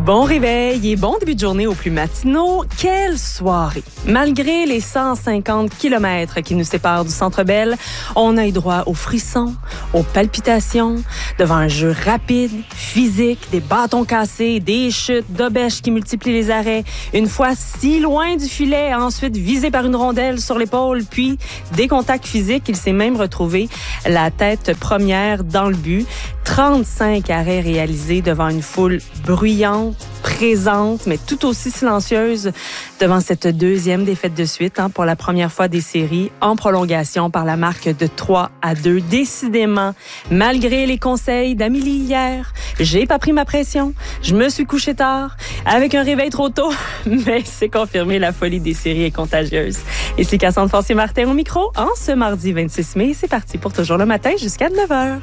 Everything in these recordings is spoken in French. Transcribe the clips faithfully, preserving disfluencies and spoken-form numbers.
Bon réveil et bon début de journée aux plus matinaux. Quelle soirée! Malgré les cent cinquante kilomètres qui nous séparent du Centre Bell, on a eu droit aux frissons, aux palpitations, devant un jeu rapide, physique, des bâtons cassés, des chutes, d'obèches qui multiplient les arrêts, une fois si loin du filet, ensuite visé par une rondelle sur l'épaule, puis des contacts physiques. Il s'est même retrouvé la tête première dans le but. trente-cinq arrêts réalisés devant une foule bruyante, présente, mais tout aussi silencieuse devant cette deuxième défaite de suite hein, pour la première fois des séries en prolongation par la marque de trois à deux. Décidément, malgré les conseils d'Amélie hier, j'ai pas pris ma pression. Je me suis couché tard avec un réveil trop tôt, mais c'est confirmé, la folie des séries est contagieuse. Ici Cassandre Forcier-Martin au micro en ce mardi vingt-six mai. C'est parti pour toujours le matin jusqu'à neuf heures.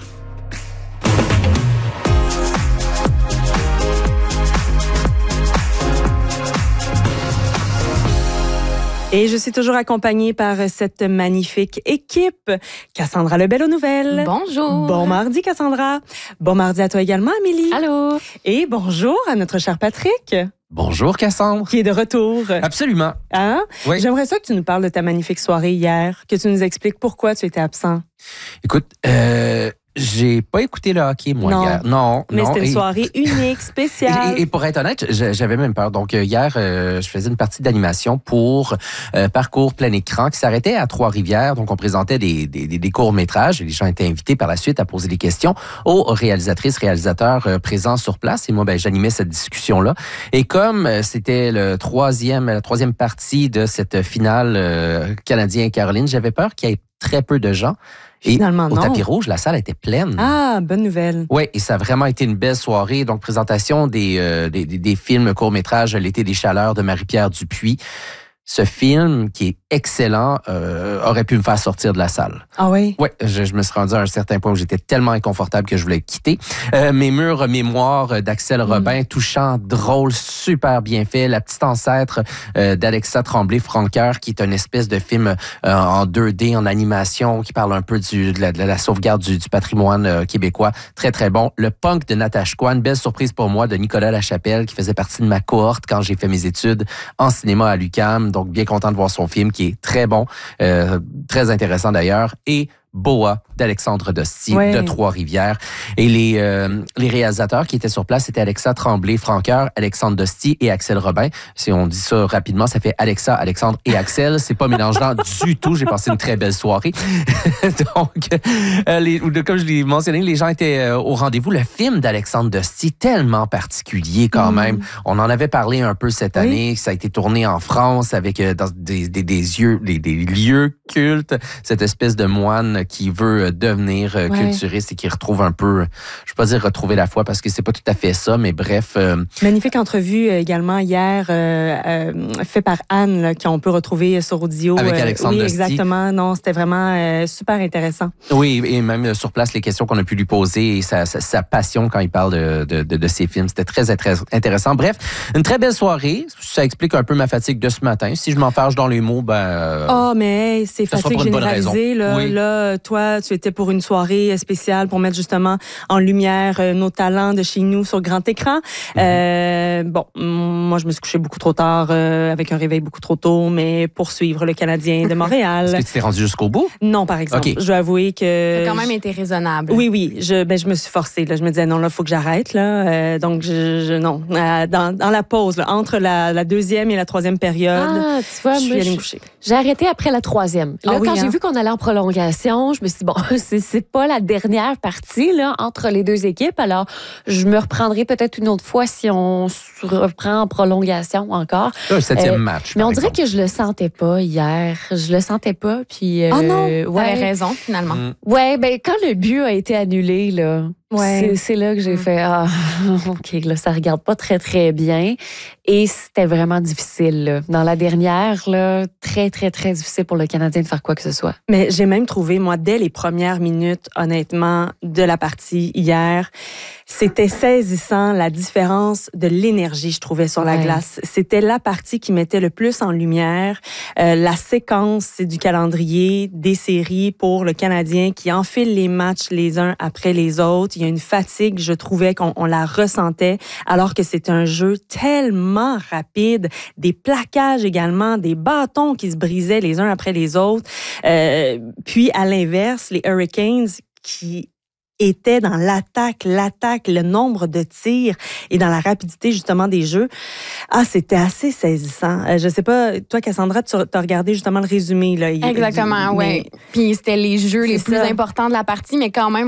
Et je suis toujours accompagnée par cette magnifique équipe. Cassandra Lebel aux nouvelles. Bonjour. Bon mardi, Cassandra. Bon mardi à toi également, Amélie. Allô. Et bonjour à notre cher Patrick. Bonjour, Cassandre. Qui est de retour. Absolument. Hein? Oui. J'aimerais ça que tu nous parles de ta magnifique soirée hier, que tu nous expliques pourquoi tu étais absent. Écoute, euh, j'ai pas écouté le hockey, moi, non. hier. Non, Mais non. c'était une et, soirée unique, spéciale. Et, et pour être honnête, j'avais même peur. Donc, hier, euh, je faisais une partie d'animation pour euh, Parcours plein écran qui s'arrêtait à Trois-Rivières. Donc, on présentait des, des, des, des courts-métrages. Les gens étaient invités par la suite à poser des questions aux réalisatrices, réalisateurs euh, présents sur place. Et moi, ben, j'animais cette discussion-là. Et comme euh, c'était le troisième, la troisième partie de cette finale euh, Canadien-Caroline, j'avais peur qu'il y ait très peu de gens. Et Finalement, au non. tapis rouge, la salle était pleine. Ah, bonne nouvelle. Oui, et ça a vraiment été une belle soirée. Donc, présentation des, euh, des, des, des films courts-métrages L'été des chaleurs de Marie-Pierre Dupuis. Ce film, qui est excellent, euh, aurait pu me faire sortir de la salle. Ah oui? Oui, je, je me suis rendu à un certain point où j'étais tellement inconfortable que je voulais quitter. Euh, mes murs mémoires d'Axel Robin, mm. touchant, drôle, super bien fait. La petite ancêtre euh, d'Alexa Tremblay-Francoeur, qui est une espèce de film euh, en deux D, en animation, qui parle un peu du, de, la, de la sauvegarde du, du patrimoine euh, québécois. Très, très bon. Le Punk de Natasha Kwan, belle surprise pour moi, de Nicolas Lachapelle, qui faisait partie de ma cohorte quand j'ai fait mes études en cinéma à l'U Q A M. Donc, bien content de voir son film qui est très bon, euh, très intéressant d'ailleurs. Et Boa d'Alexandre Dosti ouais. de Trois-Rivières. Et les, euh, les réalisateurs qui étaient sur place, c'était Alexa Tremblay-Francoeur, Alexandre Dosti et Axel Robin. Si on dit ça rapidement, ça fait Alexa, Alexandre et Axel. C'est pas mélangeant du tout. J'ai passé une très belle soirée. Donc, euh, les, comme je l'ai mentionné, les gens étaient euh, au rendez-vous. Le film d'Alexandre Dosti, tellement particulier quand mm. même. On en avait parlé un peu cette oui. année. Ça a été tourné en France avec euh, dans des, des, des, yeux, des, des lieux cultes. Cette espèce de moine qui veut devenir ouais. culturiste et qui retrouve un peu, je ne veux pas dire retrouver la foi parce que c'est pas tout à fait ça, mais bref. Euh... Magnifique entrevue également hier, euh, euh, fait par Anne, là, qu'on peut retrouver sur audio. Avec Alexandre euh, Oui, Dosti. Exactement. Non, c'était vraiment euh, super intéressant. Oui, et même sur place, les questions qu'on a pu lui poser et sa, sa, sa passion quand il parle de, de, de, de ses films, c'était très, très intéressant. Bref, une très belle soirée. Ça explique un peu ma fatigue de ce matin. Si je m'enfarge dans les mots, ben... Oh, mais c'est fatigue généralisée. Là, oui. là, toi, tu étais pour une soirée spéciale pour mettre justement en lumière euh, nos talents de chez nous sur grand écran. Mm-hmm. Euh, bon, moi, je me suis couchée beaucoup trop tard euh, avec un réveil beaucoup trop tôt, mais pour suivre le Canadien de Montréal. Est-ce que tu t'es rendu jusqu'au bout? Non, par exemple. Okay. Je dois avouer que... Tu as quand même été raisonnable. Oui, oui. Je, ben, je me suis forcée. Là. Je me disais, non, là, il faut que j'arrête. Là. Euh, donc, je, je, non. Euh, dans, dans la pause, là, entre la, la deuxième et la troisième période, ah, tu vois, je suis moi, allée me coucher. J'ai arrêté après la troisième. Là, ah, oui, quand hein? j'ai vu qu'on allait en prolongation, je me suis dit, bon, c'est, c'est pas la dernière partie là, entre les deux équipes. Alors, je me reprendrai peut-être une autre fois si on se reprend en prolongation encore. Le septième euh, match. Mais on exemple. dirait que je le sentais pas hier. Je le sentais pas. Puis, euh, oh non! Ouais, t'avais raison, finalement. Mm. Ouais, ben quand le but a été annulé, là, ouais. c'est, c'est là que j'ai mm. fait, ah, OK, là, ça regarde pas très, très bien. Et c'était vraiment difficile. Là. Dans la dernière, là, très, très, très difficile pour le Canadien de faire quoi que ce soit. Mais j'ai même trouvé, moi, dès les premières minutes, honnêtement, de la partie hier, c'était saisissant la différence de l'énergie, je trouvais, sur la ouais. glace. C'était la partie qui mettait le plus en lumière euh, la séquence du calendrier des séries pour le Canadien qui enfile les matchs les uns après les autres. il y a une fatigue, je trouvais qu'on on la ressentait, alors que c'est un jeu tellement rapide, des plaquages également, des bâtons qui se brisaient les uns après les autres. Euh, puis, à l'inverse, les Hurricanes qui étaient dans l'attaque, l'attaque, le nombre de tirs et dans la rapidité justement des jeux. Ah, c'était assez saisissant. Euh, je sais pas, toi Cassandra, tu as regardé justement le résumé là. Exactement, oui. Mais... Puis c'était les jeux les plus ça. importants de la partie, mais quand même